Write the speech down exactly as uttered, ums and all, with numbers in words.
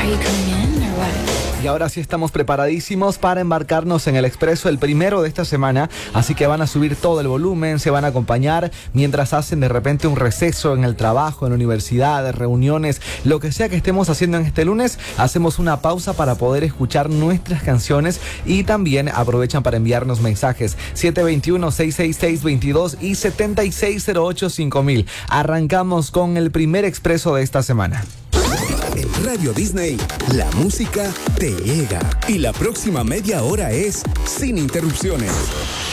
Are you coming in or what? Y ahora sí estamos preparadísimos para embarcarnos en el Expreso, el primero de esta semana, así que van a subir todo el volumen, se van a acompañar mientras hacen de repente un receso en el trabajo, en la universidad, reuniones, lo que sea que estemos haciendo en este lunes. Hacemos una pausa para poder escuchar nuestras canciones y también aprovechan para enviarnos mensajes siete dos uno, seis seis seis, veintidós y setenta y seis cero ocho cinco mil. Arrancamos con el primer Expreso de esta semana. En Radio Disney, la música te llega y la próxima media hora es sin interrupciones.